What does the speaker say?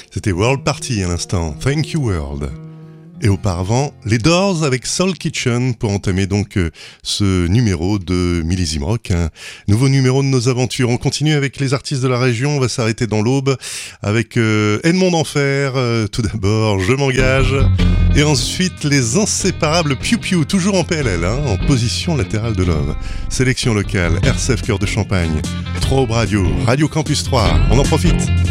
C'était World Party à l'instant, Thank You World. Et auparavant, les Doors avec Soul Kitchen pour entamer donc ce numéro de Millésime Rock, un nouveau numéro de nos aventures. On continue avec les artistes de la région, on va s'arrêter dans l'Aube avec Edmond d'Enfer, tout d'abord Je m'engage, et ensuite les inséparables Piu Piu, toujours en PLL, en position latérale de Love. Sélection locale, RCF Cœur de Champagne, 3 Radio, Radio Campus 3, on en profite.